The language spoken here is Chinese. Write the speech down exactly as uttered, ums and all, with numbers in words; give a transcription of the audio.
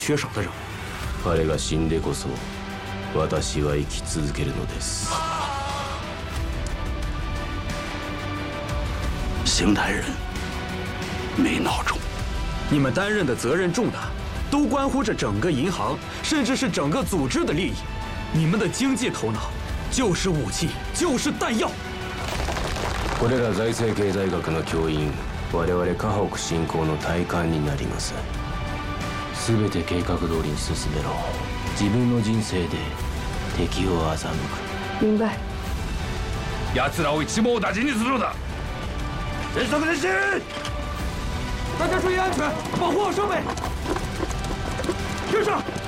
缺少的任务。 彼が死んでこそ私は生き続けるのです。 邢台人没孬种， 你们担任的责任重大，都关乎着整个银行，甚至是整个组织的利益。你们的经济头脑，就是武器，就是弹药。 これら財政経済学の教員、我々河北振興の体幹になります。全て計画通りに進めろ。自分の人生で敵を欺く。 明白。 奴らを一網打尽にするのだ。全速前進！ 大家注意安全，保护好设备。跟上！